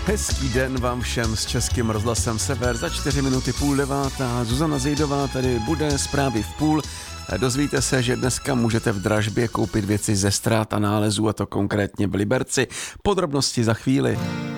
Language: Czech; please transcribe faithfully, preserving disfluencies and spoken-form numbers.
Hezký den vám všem s Českým rozhlasem Sever. Za čtyři minuty půl devátá. Zuzana Zejdová tady bude, zprávy v půl. Dozvíte se, že dneska můžete v dražbě koupit věci ze ztrát a nálezů, a to konkrétně v Liberci. Podrobnosti za chvíli.